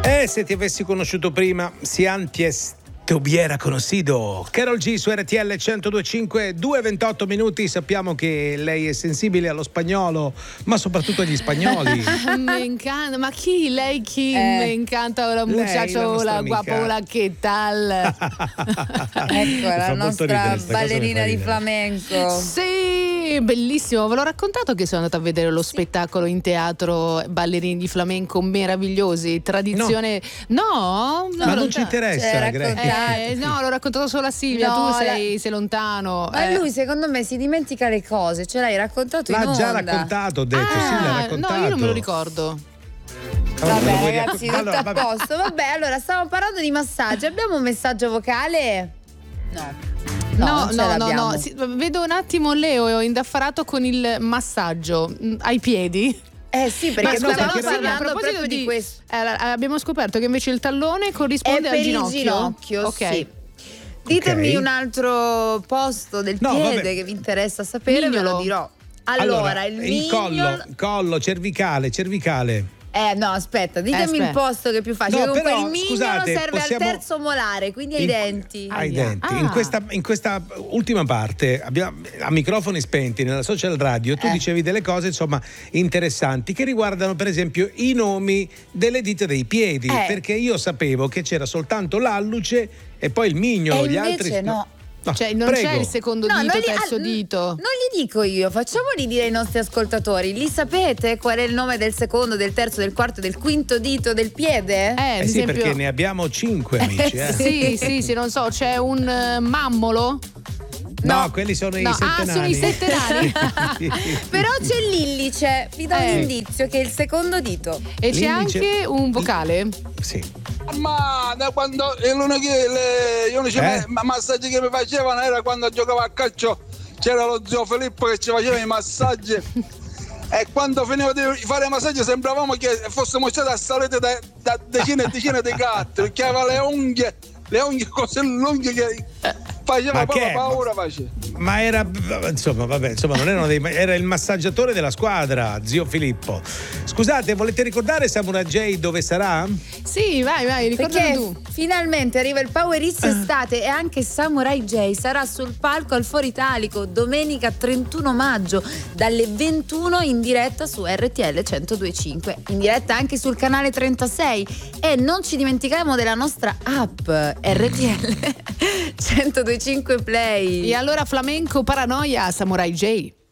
Se ti avessi conosciuto prima, si antes te hubiera conocido. Carol G su RTL 102.5, 2:28 minuti. Sappiamo che lei è sensibile allo spagnolo, ma soprattutto agli spagnoli. Me encanta, ma chi? Lei chi? Me encanta la muchacho, la guapa, la che tal? Ecco, la nostra ballerina di flamenco. Sì, bellissimo. Ve l'ho raccontato che sono andata a vedere lo spettacolo in teatro, ballerini di flamenco meravigliosi, tradizione. No, ma non ci interessa, Greg. No, l'ho raccontato solo a Silvia. Tu sei lontano. Ma lui secondo me si dimentica le cose, ce l'hai raccontato in onda. L'ha già raccontato, ho detto. Sì, l'ha raccontato. No, io non me lo ricordo. Vabbè, ragazzi, tutto a posto. Vabbè, allora stiamo parlando di massaggio. Abbiamo un messaggio vocale? No. No. Vedo un attimo Leo indaffarato con il massaggio ai piedi. Sì, perché stavamo parlando proprio di questo. Abbiamo scoperto che invece il tallone corrisponde al ginocchio. Il ginocchio, ok. Sì. Ditemi un altro posto del piede che vi interessa sapere, ve lo dirò. Allora il collo, cervicale. No, aspetta, ditemi il posto che è più facile. Comunque il mignolo serve al terzo molare, quindi ai denti. Ai denti. In questa ultima parte, a microfoni spenti nella social radio, tu dicevi delle cose insomma interessanti che riguardano per esempio i nomi delle dita dei piedi, perché io sapevo che c'era soltanto l'alluce e poi il mignolo, gli altri no. Cioè non c'è il secondo dito, terzo dito. Non gli dico io, facciamoli dire ai nostri ascoltatori. Li sapete qual è il nome del secondo, del terzo, del quarto, del quinto dito del piede? Sì, esempio... perché ne abbiamo 5 amici. Sì, non so, c'è un mammolo? No, quelli sono i settenani. Sono i settenani. Però c'è l'illice, vi do un indizio che è il secondo dito. E c'è anche un vocale? Sì. Ma da quando gli unici massaggi che mi facevano era quando giocavo a calcio, c'era lo zio Filippo che ci faceva i massaggi e quando finivo di fare i massaggi sembravamo che fossimo stati assaliti da decine e decine di gatti, perché aveva le unghie così lunghe che faceva proprio paura. Ma era non erano era il massaggiatore della squadra, zio Filippo. Scusate, volete ricordare Samurai J dove sarà? Sì, vai, ricordalo tu. Finalmente arriva il Powerizz estate e anche Samurai J sarà sul palco al Foro Italico domenica 31 maggio dalle 21 in diretta su RTL 102.5, in diretta anche sul canale 36 e non ci dimentichiamo della nostra app RTL 102.5 Play. E allora flamenco paranoia Samurai J.